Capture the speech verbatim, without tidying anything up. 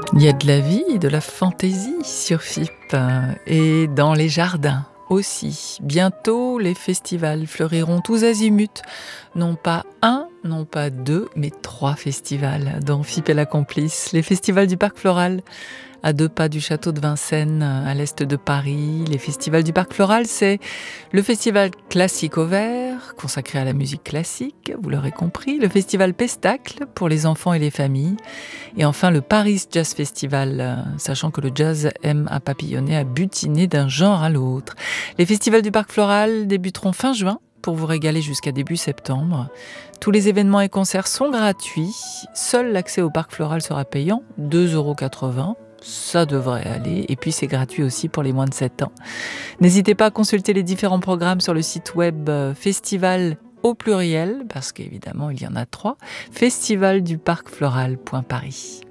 Il y a de la vie et de la fantaisie sur F I P et dans les jardins aussi. Bientôt, les festivals fleuriront tous azimuts. Non pas un, non pas deux, mais trois festivals dont F I P est la complice. Les festivals du Parc Floral, à deux pas du château de Vincennes, à l'est de Paris. Les festivals du Parc Floral, c'est le festival Classique au Vert, consacré à la musique classique, vous l'aurez compris, le festival Pestacle pour les enfants et les familles, et enfin le Paris Jazz Festival, sachant que le jazz aime à papillonner, à butiner d'un genre à l'autre. Les festivals du Parc Floral débuteront fin juin, pour vous régaler jusqu'à début septembre. Tous les événements et concerts sont gratuits. Seul l'accès au Parc Floral sera payant, deux euros quatre-vingts. Ça devrait aller. Et puis c'est gratuit aussi pour les moins de sept ans. N'hésitez pas à consulter les différents programmes sur le site web festival au pluriel, parce qu'évidemment il y en a trois, festival du parc floral point paris.